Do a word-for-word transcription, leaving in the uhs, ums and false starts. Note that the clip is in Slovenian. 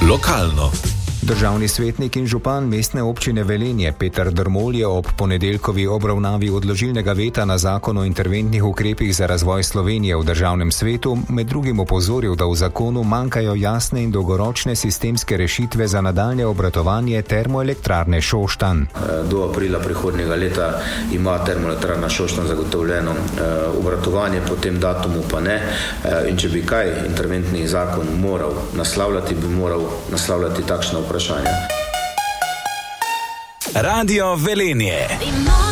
Lokalno. Državni svetnik in župan mestne občine Velenje Peter Drmol je ob ponedeljkovi obravnavi odložilnega veta na zakon o interventnih ukrepih za razvoj Slovenije v državnem svetu med drugim opozoril, da v zakonu manjkajo jasne in dolgoročne sistemske rešitve za nadaljnje obratovanje termoelektrarne Šoštanj. Do aprila prihodnjega leta ima termoelektrarna Šoštanj zagotovljeno obratovanje, po tem datumu pa ne. In če bi kaj interventni zakon moral naslavljati, bi moral naslavljati takšna vprašanja. Radio Velenje.